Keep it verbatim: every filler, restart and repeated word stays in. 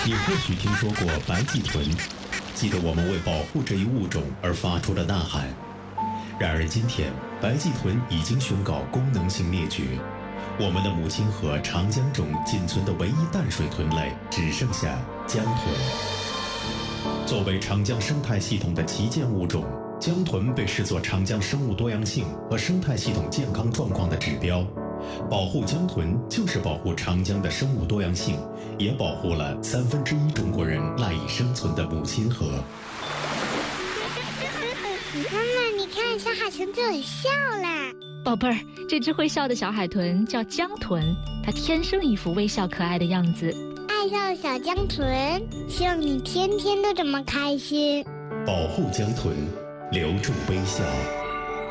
你或许听说过白鳍豚，记得我们为保护这一物种而发出的呐喊。然而今天，白鳍豚已经宣告功能性灭绝，我们的母亲河长江中仅存的唯一淡水豚类只剩下江豚。作为长江生态系统的旗舰物种，江豚被视作长江生物多样性和生态系统健康状况的指标。保护江豚就是保护长江的生物多样性，也保护了三分之一中国人赖以生存的母亲河。 妈妈，你看，小海豚对我笑啦！ 宝贝儿，这只会笑的小海豚叫江豚，它天生一副微笑可爱的样子。 爱笑的小江豚，希望你天天都这么开心。 保护江豚，留住微笑。